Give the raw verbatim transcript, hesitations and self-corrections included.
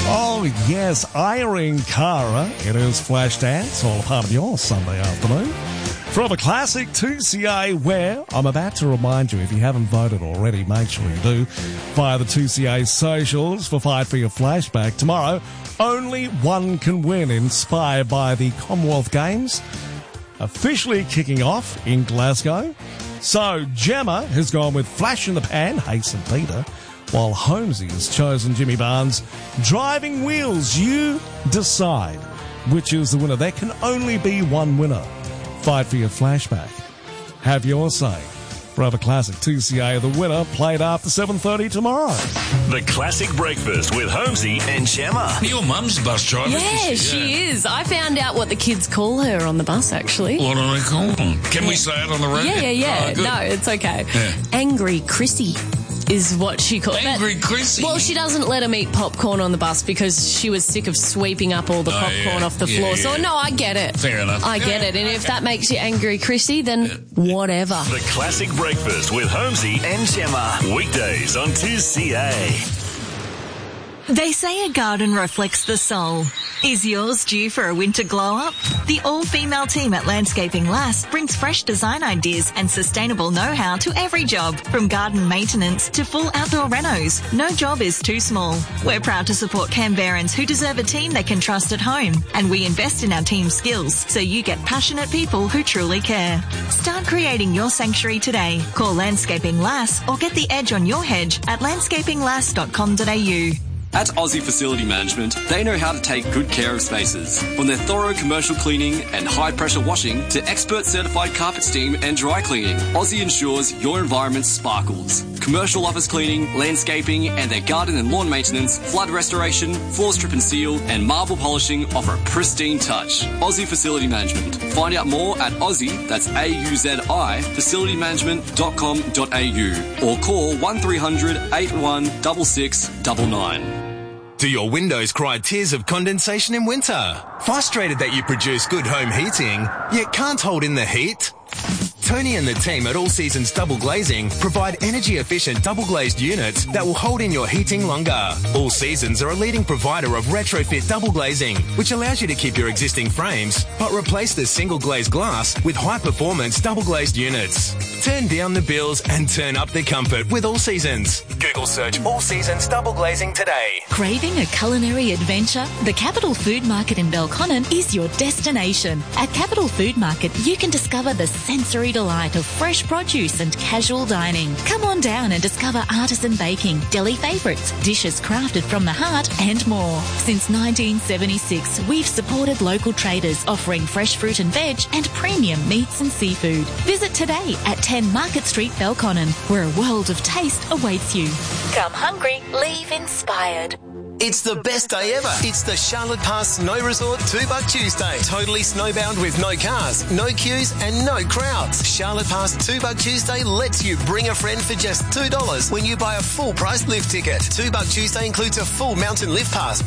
Oh, yes, Irene Cara. It is Flashdance, all a part of your Sunday afternoon. From a classic two C A where, I'm about to remind you, if you haven't voted already, make sure you do, via the two C A socials for Fight for Your Flashback. Tomorrow, only one can win, inspired by the Commonwealth Games, officially kicking off in Glasgow. So, Gemma has gone with Flash in the Pan, Hayes and Peter, while Holmesy has chosen Jimmy Barnes. Driving Wheels, you decide which is the winner. There can only be one winner. Fight for Your Flashback. Have your say. Forever Classic two C A, the winner, played after seven thirty tomorrow. The Classic Breakfast with Holmesy and Gemma. Your mum's a bus driver. Yeah, she, she yeah. is. I found out what the kids call her on the bus, actually. What do they call them? Can yeah. we say it on the radio? Yeah, yeah, yeah. Oh, no, it's okay. Yeah. Angry Chrissy is what she calls it. Angry Chrissy? Well, she doesn't let him eat popcorn on the bus because she was sick of sweeping up all the oh, popcorn yeah. off the yeah, floor. Yeah. So, no, I get it. Fair enough. I get yeah. it. And if that makes you angry Chrissy, then whatever. The Classic Breakfast with Holmesy and Gemma. Weekdays on two C A. They say a garden reflects the soul. Is yours due for a winter glow-up? The all-female team at Landscaping Lass brings fresh design ideas and sustainable know-how to every job, from garden maintenance to full outdoor renos. No job is too small. We're proud to support Canberrans who deserve a team they can trust at home, and we invest in our team's skills so you get passionate people who truly care. Start creating your sanctuary today. Call Landscaping Lass or get the edge on your hedge at landscaping lass dot com dot a u. At Aussie Facility Management, they know how to take good care of spaces. From their thorough commercial cleaning and high-pressure washing to expert certified carpet steam and dry cleaning, Aussie ensures your environment sparkles. Commercial office cleaning, landscaping, and their garden and lawn maintenance, flood restoration, floor strip and seal, and marble polishing offer a pristine touch. Aussie Facility Management. Find out more at Aussie, that's A U Z I, facility management dot com dot a u, or call one three hundred eight one six six nine nine. Do your windows cry tears of condensation in winter? Frustrated that you produce good home heating, yet can't hold in the heat? Tony and the team at All Seasons Double Glazing provide energy-efficient double-glazed units that will hold in your heating longer. All Seasons are a leading provider of retrofit double glazing, which allows you to keep your existing frames, but replace the single-glazed glass with high-performance double-glazed units. Turn down the bills and turn up the comfort with All Seasons. Google search All Seasons Double Glazing today. Craving a culinary adventure? The Capital Food Market in Belconnen is your destination. At Capital Food Market, you can discover the sensory delight of fresh produce and casual dining. Come on down and discover artisan baking, deli favourites, dishes crafted from the heart, and more. Since nineteen seventy-six, we've supported local traders offering fresh fruit and veg and premium meats and seafood. Visit today at ten Market Street, Belconnen, where a world of taste awaits you. Come hungry, leave inspired. It's the best day ever. It's the Charlotte Pass Snow Resort two buck Tuesday. Totally snowbound with no cars, no queues and no crowds. Charlotte Pass two buck Tuesday lets you bring a friend for just two dollars when you buy a full price lift ticket. two buck Tuesday includes a full mountain lift pass,